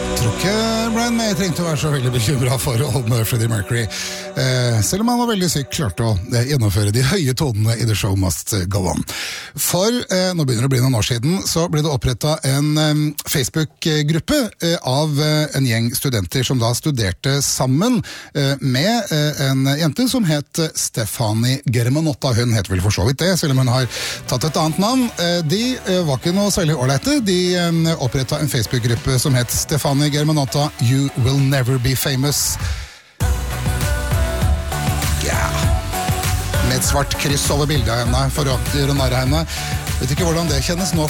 Tror ikke Brian May trengte å være så veldig bekymret for å holde med Freddie Mercury. Selv om han var veldig syk, klarte å gjennomføre de høye tonene i The Show Must Go On. For nå begynner det å bli noen år siden, så ble det opprettet en Facebook-gruppe av en gjeng studenter som da studerte sammen med en jente som het Stefani Germanotta. Hun heter vel for så vidt det, selv om hun har tatt et annet navn. De var ikke noe særlig ålreite. De opprettet en Facebook-gruppe som het Stefani Germanotta, You Will Never Be Famous. Med et svart kryss over bildet av henne for å gjøre narr av henne. Vet ikke hvordan det kjennes nå.